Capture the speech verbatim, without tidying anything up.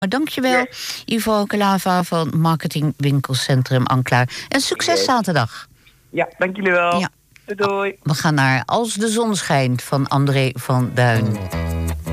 Maar dankjewel, Yes. Ivo Calava van Marketingwinkelcentrum Anklaar. En succes Yes. zaterdag. Ja, dank jullie wel. Ja. Doei doei. We gaan naar Als de zon schijnt van André van Duin.